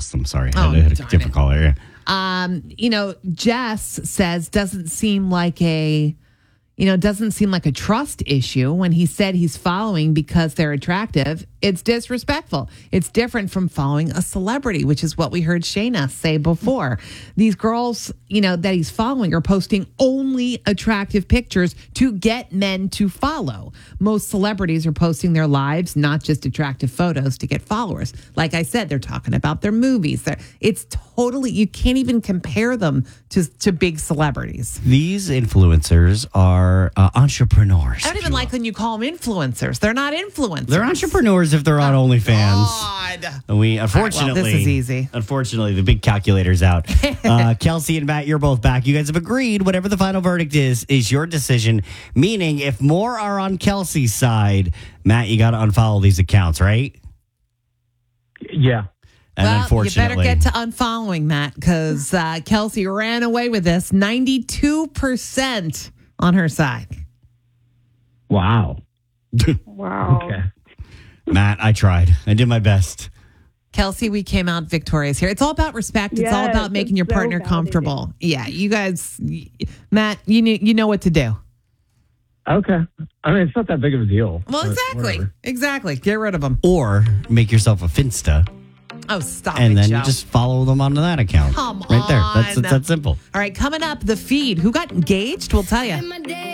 lost them. Sorry. Oh, I had a darn different it. caller. Yeah. Jess says doesn't seem like a trust issue when he said he's following because they're attractive. It's disrespectful. It's different from following a celebrity, which is what we heard Shayna say before. These girls, that he's following are posting only attractive pictures to get men to follow. Most celebrities are posting their lives, not just attractive photos to get followers. Like I said, they're talking about their movies. It's totally, you can't even compare them to big celebrities. These influencers are entrepreneurs. I don't even like when you call them influencers. They're not influencers. They're entrepreneurs if they're on OnlyFans. God. We unfortunately, well, this is easy. Unfortunately, the big calculator's out. Kelsey and Matt, you're both back. You guys have agreed. Whatever the final verdict is your decision. Meaning, if more are on Kelsey's side, Matt, you got to unfollow these accounts, right? Yeah. And well, unfortunately, you better get to unfollowing, Matt, because Kelsey ran away with this. 92% on her side. Wow. Wow. Okay. Matt, I tried. I did my best. Kelsey, we came out victorious here. It's all about respect. It's all Yes, about making your it's so partner validating. comfortable. Yeah, you guys, Matt, you know what to do. Okay. I mean, it's not that big of a deal. Well, Whatever. exactly. Get rid of them. Or make yourself a Finsta, Oh, stop and it, then Joe. you just follow them onto that account. Come right there. on. That's simple. All right, coming up, the feed. Who got engaged? We'll tell you.